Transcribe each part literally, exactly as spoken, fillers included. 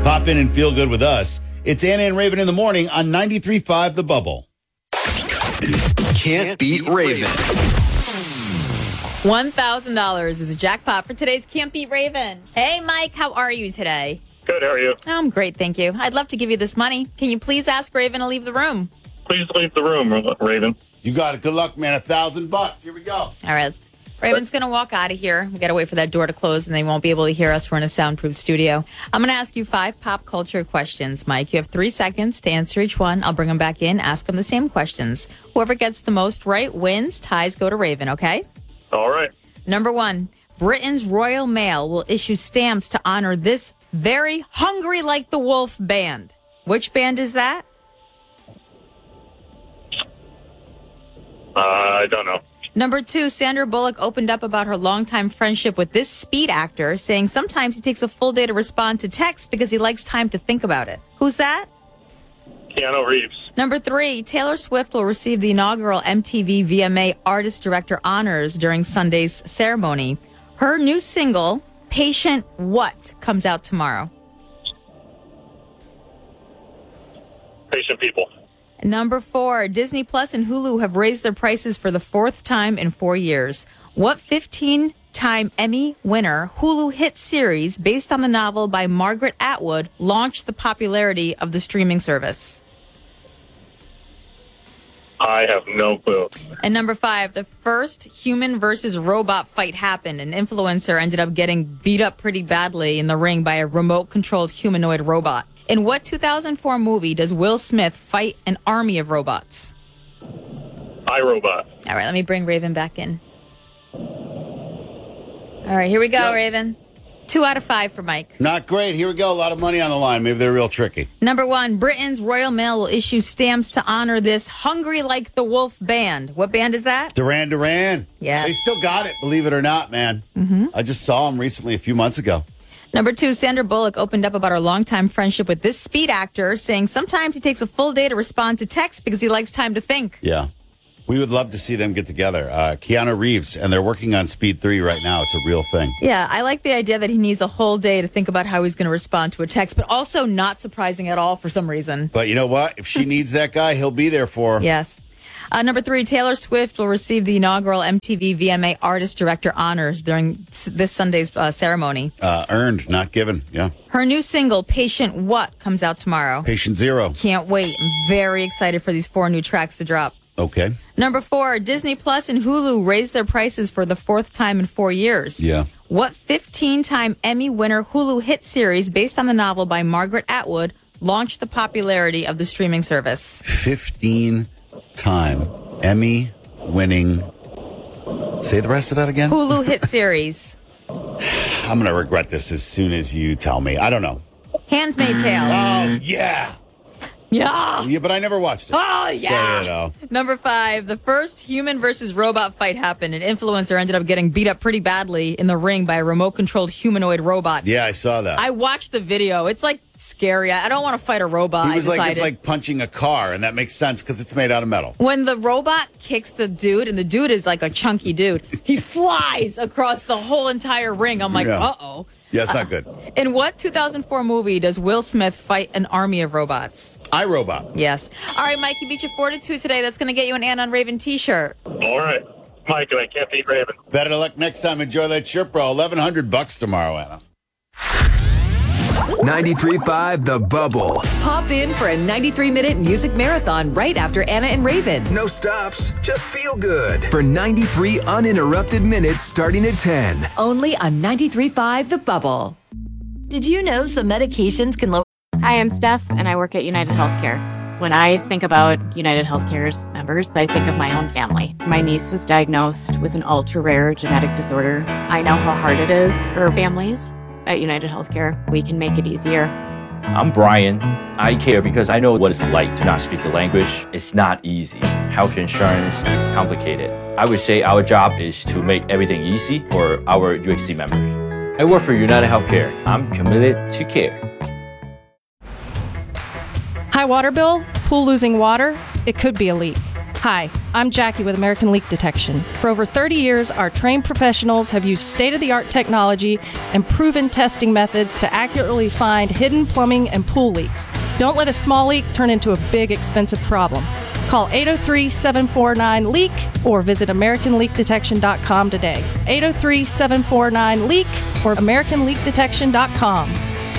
Pop in and feel good with us. It's Anna and Raven in the morning on ninety-three point five The Bubble. Can't beat Raven. one thousand dollars is a jackpot for today's Can't Beat Raven. Hey, Mike, how are you today? Good, how are you? I'm great, thank you. I'd love to give you this money. Can you please ask Raven to leave the room? Please leave the room, Raven. You got it. Good luck, man. A thousand bucks. Here we go. All right. Raven's going to walk out of here. We got to wait for that door to close, and they won't be able to hear us. We're in a soundproof studio. I'm going to ask you five pop culture questions, Mike. You have three seconds to answer each one. I'll bring them back in, ask them the same questions. Whoever gets the most right wins. Ties go to Raven, okay? All right. Number one, Britain's Royal Mail will issue stamps to honor this very Hungry Like the Wolf band. Which band is that? Uh, I don't know. Number two, Sandra Bullock opened up about her longtime friendship with this Speed actor, saying sometimes he takes a full day to respond to texts because he likes time to think about it. Who's that? Keanu Reeves. Number three, Taylor Swift will receive the inaugural M T V V M A Artist Director Honors during Sunday's ceremony. Her new single, Patient What, comes out tomorrow. Patient People. Number four, Disney Plus and Hulu have raised their prices for the fourth time in four years. What fifteen-time Emmy winner Hulu hit series based on the novel by Margaret Atwood launched the popularity of the streaming service? I have no clue. And number five, the first human versus robot fight happened. An influencer ended up getting beat up pretty badly in the ring by a remote-controlled humanoid robot. In what two thousand four movie does Will Smith fight an army of robots? iRobot. All right, let me bring Raven back in. All right, here we go, Yep. Raven. Two out of five for Mike. Not great. Here we go. A lot of money on the line. Maybe they're real tricky. Number one, Britain's Royal Mail will issue stamps to honor this Hungry Like the Wolf band. What band is that? Duran Duran. Yeah. They still got it, believe it or not, man. Mm-hmm. I just saw them recently a few months ago. Number two, Sandra Bullock opened up about her longtime friendship with this Speed actor, saying sometimes he takes a full day to respond to texts because he likes time to think. Yeah. We would love to see them get together. Uh, Keanu Reeves, and they're working on Speed three right now. It's a real thing. Yeah, I like the idea that he needs a whole day to think about how he's going to respond to a text, but also not surprising at all for some reason. But you know what? If she needs that guy, he'll be there for her. Yes. Uh, number three, Taylor Swift will receive the inaugural M T V V M A Artist Director Honors during s- this Sunday's uh, ceremony. Uh, earned, not given. Yeah. Her new single, Patient What, comes out tomorrow. Patient Zero. Can't wait. I'm very excited for these four new tracks to drop. Okay. Number four, Disney Plus and Hulu raised their prices for the fourth time in four years. Yeah. What fifteen-time Emmy winner Hulu hit series based on the novel by Margaret Atwood launched the popularity of the streaming service? fifteen-time Emmy winning. Say the rest of that again. Hulu hit series. I'm going to regret this as soon as you tell me. I don't know. Handmaid's Tale. Oh, yeah. Yeah. Yeah, but I never watched it. Oh, yeah. So, you know. Number five, the first human versus robot fight happened. An influencer ended up getting beat up pretty badly in the ring by a remote-controlled humanoid robot. Yeah, I saw that. I watched the video. It's like scary. I don't want to fight a robot. He was I like, decided. it's like punching a car, and that makes sense because it's made out of metal. When the robot kicks the dude, and the dude is like a chunky dude, he flies across the whole entire ring. I'm like, Yeah. uh-oh. Yeah, it's not good. In what two thousand four movie does Will Smith fight an army of robots? iRobot. Yes. All right, Mike, you beat you four to two today. That's going to get you an Ann on Raven t-shirt. All right. Mike, and I can't beat Raven. Better luck next time. Enjoy that shirt, bro. eleven hundred bucks tomorrow, Anna. ninety-three point five The Bubble. Pop in for a ninety-three minute music marathon right after Anna and Raven. No stops, just feel good. For ninety-three uninterrupted minutes starting at ten. Only on ninety-three point five The Bubble. Did you know some medications can lower... Hi, I'm Steph, and I work at United Healthcare. When I think about United Healthcare's members, I think of my own family. My niece was diagnosed with an ultra-rare genetic disorder. I know how hard it is for families. At United Healthcare, we can make it easier. I'm Brian. I care because I know what it's like to not speak the language. It's not easy. Health insurance is complicated. I would say our job is to make everything easy for our U H C members. I work for United Healthcare. I'm committed to care. High water bill, pool losing water, it could be a leak. Hi, I'm Jackie with American Leak Detection. For over thirty years, our trained professionals have used state-of-the-art technology and proven testing methods to accurately find hidden plumbing and pool leaks. Don't let a small leak turn into a big, expensive problem. Call eight oh three, seven four nine, LEAK or visit American Leak Detection dot com today. eight oh three, seven four nine, LEAK or American Leak Detection dot com.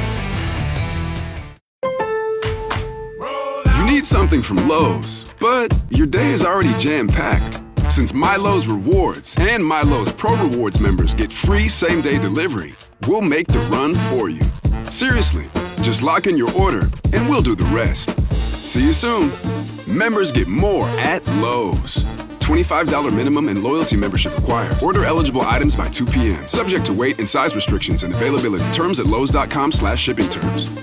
You need something from Lowe's, but your day is already jam-packed. Since MyLowe's Rewards and MyLowe's Pro Rewards members get free same-day delivery, we'll make the run for you. Seriously, just lock in your order and we'll do the rest. See you soon. Members get more at Lowe's. twenty-five dollars minimum and loyalty membership required. Order eligible items by two p.m. Subject to weight and size restrictions and availability. Terms at lowes.com slash shipping terms.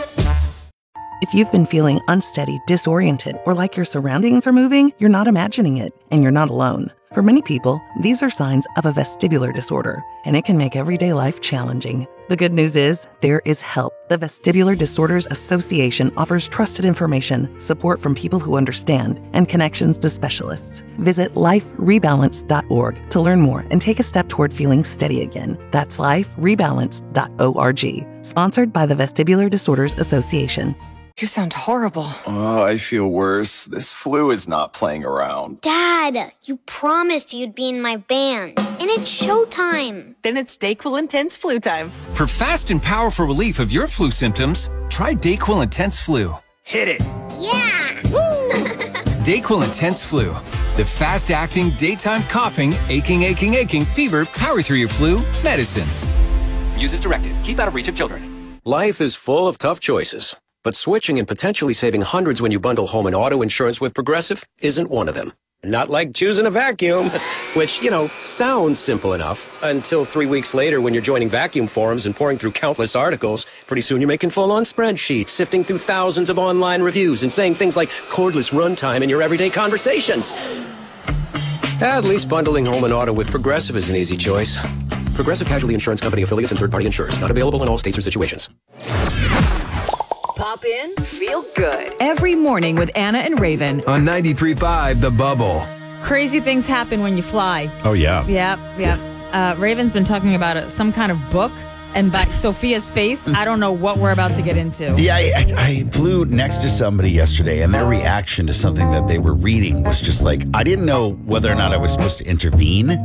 If you've been feeling unsteady, disoriented, or like your surroundings are moving, you're not imagining it, and you're not alone. For many people, these are signs of a vestibular disorder, and it can make everyday life challenging. The good news is, there is help. The Vestibular Disorders Association offers trusted information, support from people who understand, and connections to specialists. Visit life rebalance dot org to learn more and take a step toward feeling steady again. That's life rebalance dot org. Sponsored by the Vestibular Disorders Association. You sound horrible. Oh, I feel worse. This flu is not playing around. Dad, you promised you'd be in my band. And it's showtime. Then it's DayQuil Intense Flu time. For fast and powerful relief of your flu symptoms, try DayQuil Intense Flu. Hit it. Yeah! DayQuil Intense Flu. The fast-acting, daytime coughing, aching, aching, aching, fever, power through your flu medicine. Use as directed. Keep out of reach of children. Life is full of tough choices. But switching and potentially saving hundreds when you bundle home and auto insurance with Progressive isn't one of them. Not like choosing a vacuum, which, you know, sounds simple enough until three weeks later when you're joining vacuum forums and pouring through countless articles. Pretty soon you're making full-on spreadsheets, sifting through thousands of online reviews and saying things like cordless runtime in your everyday conversations. At least bundling home and auto with Progressive is an easy choice. Progressive Casualty Insurance Company affiliates and third-party insurers. Not available in all states or situations. Pop in, feel good. Every morning with Anna and Raven. On ninety-three point five The Bubble. Crazy things happen when you fly. Oh, yeah. Yep, yep. Uh, Raven's been talking about it, some kind of book, and by Sophia's face, I don't know what we're about to get into. Yeah, I, I flew next to somebody yesterday, and their reaction to something that they were reading was just like, I didn't know whether or not I was supposed to intervene.